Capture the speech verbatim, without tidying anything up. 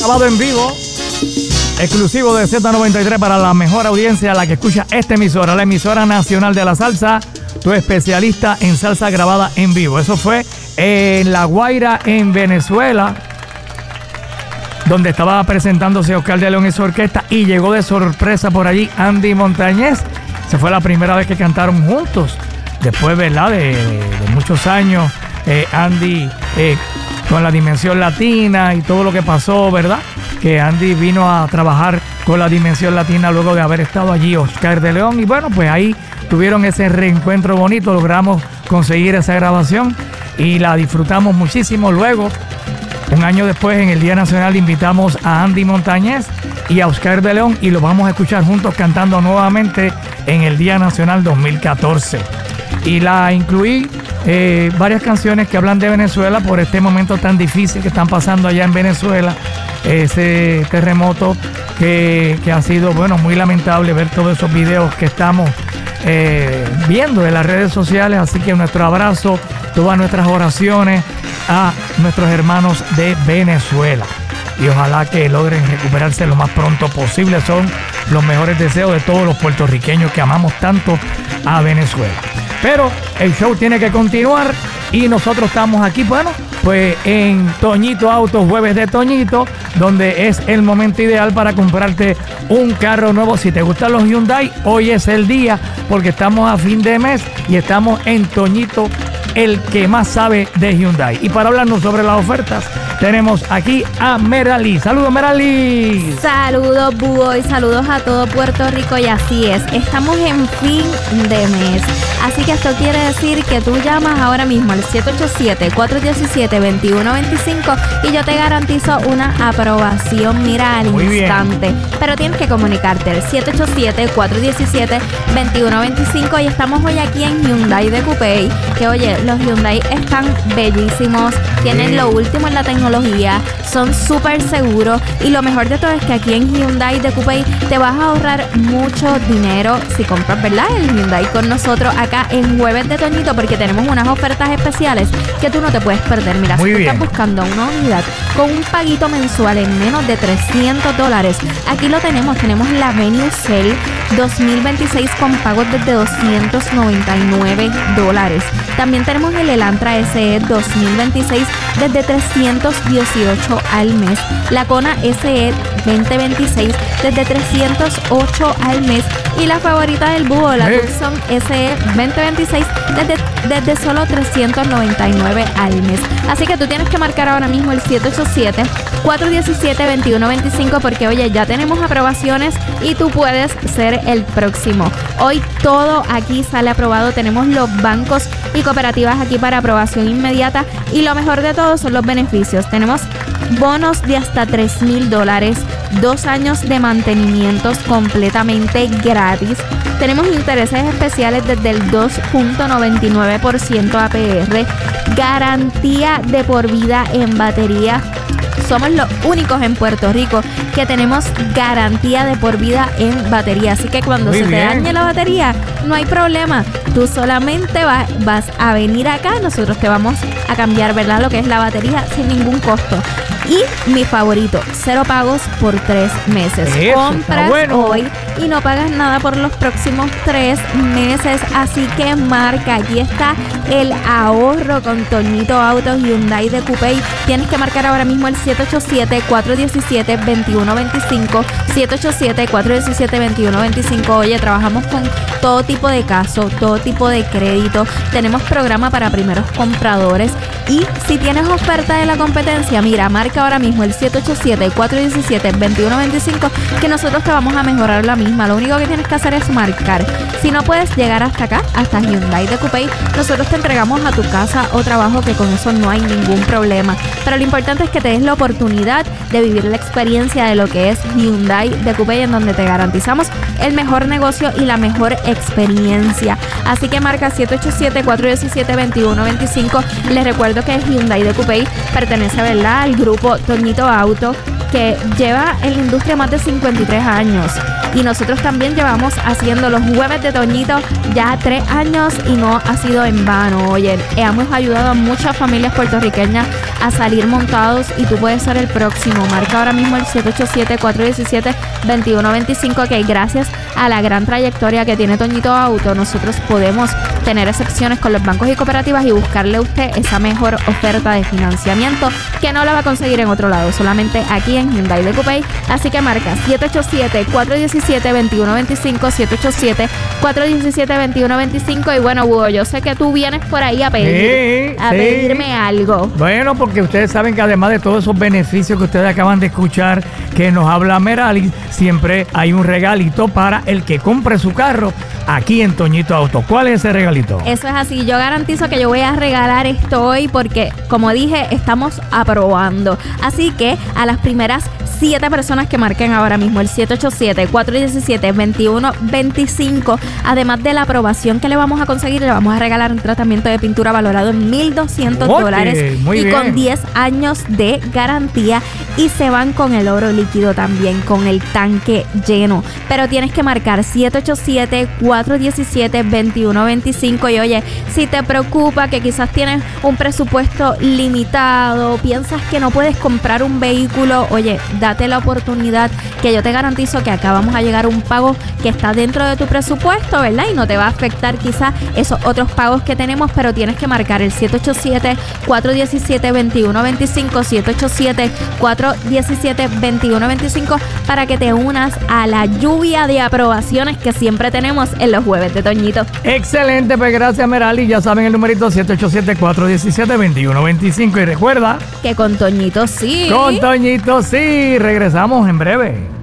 Grabado en vivo, exclusivo de Z noventa y tres para la mejor audiencia, la que escucha esta emisora, la emisora nacional de la salsa, tu especialista en salsa grabada en vivo. Eso fue en La Guaira, en Venezuela, donde estaba presentándose Oscar de León y su orquesta, y llegó de sorpresa por allí Andy Montañez. Se fue la primera vez que cantaron juntos, después, ¿verdad?, de, de muchos años. eh, Andy eh, con la Dimensión Latina y todo lo que pasó, ¿verdad?, que Andy vino a trabajar con la Dimensión Latina luego de haber estado allí Oscar de León, y bueno, pues ahí tuvieron ese reencuentro bonito, logramos conseguir esa grabación y la disfrutamos muchísimo. Luego, un año después, en el Día Nacional, invitamos a Andy Montañez y a Oscar de León y los vamos a escuchar juntos cantando nuevamente en el Día Nacional dos mil catorce. Y la incluí eh, varias canciones que hablan de Venezuela por este momento tan difícil que están pasando allá en Venezuela, ese terremoto que, que ha sido, bueno, muy lamentable ver todos esos videos que estamos eh, viendo en las redes sociales. Así que nuestro abrazo, todas nuestras oraciones a nuestros hermanos de Venezuela, y ojalá que logren recuperarse lo más pronto posible. Son los mejores deseos de todos los puertorriqueños que amamos tanto a Venezuela. Pero el show tiene que continuar y nosotros estamos aquí, bueno, pues en Toñito Autos, jueves de Toñito, donde es el momento ideal para comprarte un carro nuevo. Si te gustan los Hyundai, hoy es el día, porque estamos a fin de mes y estamos en Toñito, el que más sabe de Hyundai. Y para hablarnos sobre las ofertas, tenemos aquí a Meralí. Saludos, Meralí. Saludos, Búho, y saludos a todo Puerto Rico. Y así es, estamos en fin de mes. Así que esto quiere decir que tú llamas ahora mismo al siete ocho siete, cuatro uno siete, dos uno dos cinco y yo te garantizo una aprobación, mira, al Muy instante. bien. Pero tienes que comunicarte al siete ocho siete, cuatro uno siete, dos uno dos cinco. Y estamos hoy aquí en Hyundai de Coupé, que oye, los Hyundai están bellísimos, tienen Sí. lo último en la tecnología, son súper seguros, y lo mejor de todo es que aquí en Hyundai de Coupé te vas a ahorrar mucho dinero si compras, ¿verdad?, el Hyundai con nosotros acá en Jueves de Toñito, porque tenemos unas ofertas especiales que tú no te puedes perder. Mira, Muy si tú bien. estás buscando una unidad con un paguito mensual en menos de trescientos dólares, aquí lo tenemos. Tenemos la Venue Cell dos mil veintiséis con pagos desde doscientos noventa y nueve dólares. También tenemos el Elantra S E dos mil veintiséis desde trescientos dieciocho al mes. La Kona S E veinte veintiséis desde trescientos ocho al mes. Y la favorita del búho, la Eh. Tucson S E veinte veintiséis desde, desde solo trescientos noventa y nueve al mes. Así que tú tienes que marcar ahora mismo el siete ocho siete, cuatro uno siete, dos uno dos cinco, porque oye, ya tenemos aprobaciones y tú puedes ser el próximo. Hoy todo aquí sale aprobado. Tenemos los bancos y cooperativas aquí para aprobación inmediata, y lo mejor de todo son los beneficios. Tenemos bonos de hasta tres mil dólares, dos años de mantenimientos completamente gratis. Tenemos intereses especiales desde el dos punto noventa y nueve por ciento A P R, garantía de por vida en batería. Somos los únicos en Puerto Rico que tenemos garantía de por vida en batería. Así que cuando Muy se bien. te dañe la batería, no hay problema. Tú solamente va- vas a venir acá. Nosotros te vamos a cambiar, ¿verdad?, lo que es la batería sin ningún costo. Y mi favorito, cero pagos por tres meses. Eso está Compras bueno. hoy y no pagas nada por los próximos tres meses. Así que marca, aquí está el ahorro con Toñito Autos Hyundai de Coupé. Tienes que marcar ahora mismo el siete ocho siete, cuatro uno siete, dos uno dos cinco, siete ocho siete, cuatro uno siete, dos uno dos cinco. Oye, trabajamos con todo tipo de casos, todo tipo de crédito. Tenemos programa para primeros compradores. Y si tienes oferta de la competencia, mira, marca ahora mismo el siete ocho siete, cuatro uno siete, dos uno dos cinco, que nosotros te vamos a mejorar la misma. Lo único que tienes que hacer es marcar. Si no puedes llegar hasta acá, hasta Hyundai de Coupé, nosotros te entregamos a tu casa o trabajo, que con eso no hay ningún problema. Pero lo importante es que te des la oportunidad de vivir la experiencia de lo que es Hyundai de Coupé, en donde te garantizamos el mejor negocio y la mejor experiencia. Así que marca siete ocho siete, cuatro uno siete, dos uno dos cinco. Les recuerdo que Hyundai de Coupé pertenece, ¿verdad?, al grupo Toñito Auto, que lleva en la industria más de cincuenta y tres años. Y nosotros también llevamos haciendo los jueves de Toñito ya tres años y no ha sido en vano. Oye, hemos ayudado a muchas familias puertorriqueñas a salir montados y tú puedes ser el próximo. Marca ahora mismo el siete ocho siete, cuatro uno siete, dos uno dos cinco, que gracias a la gran trayectoria que tiene Toñito Auto, nosotros podemos tener excepciones con los bancos y cooperativas y buscarle a usted esa mejor oferta de financiamiento que no la va a conseguir en otro lado, solamente aquí en Hyundai de Coupey. Así que marca siete ocho siete, cuatro uno siete, dos uno dos cinco, siete ocho siete, cuatro uno siete, dos uno dos cinco. Y bueno, Hugo, yo sé que tú vienes por ahí a pedir, sí, a sí. pedirme algo. Bueno, porque ustedes saben que además de todos esos beneficios que ustedes acaban de escuchar, que nos habla Merali, siempre hay un regalito para el que compre su carro aquí en Toñito Auto. ¿Cuál es ese regalito? Eso es así. Yo garantizo que yo voy a regalar esto hoy porque, como dije, estamos aprobando. Así que a las primeras siete personas que marquen ahora mismo el siete ocho siete, cuatro uno siete, dos uno dos cinco, además de la aprobación que le vamos a conseguir, le vamos a regalar un tratamiento de pintura valorado en mil doscientos dólares muy y bien. con diez años de garantía, y se van con el oro líquido también, con el tanque lleno. Pero tienes que marcar siete ocho siete, cuatro uno siete, dos uno dos cinco. Y oye, si te preocupa que quizás tienes un presupuesto limitado, piensas que no puedes comprar un vehículo, oye, date la oportunidad, que yo te garantizo que acá vamos a llegar a un pago que está dentro de tu presupuesto, ¿verdad? Y no te va a afectar quizás esos otros pagos que tenemos, pero tienes que marcar el siete ocho siete, cuatro uno siete, dos uno dos cinco, siete ocho siete, cuatro uno siete, dos uno dos cinco, para que te unas a la lluvia de aprobaciones que siempre tenemos en los jueves de Toñito. Excelente, pues gracias, Merali. Ya saben el numerito siete ocho siete, cuatro uno siete, dos uno dos cinco. Y recuerda que con Toñito sí. Con Toñito sí. Regresamos en breve.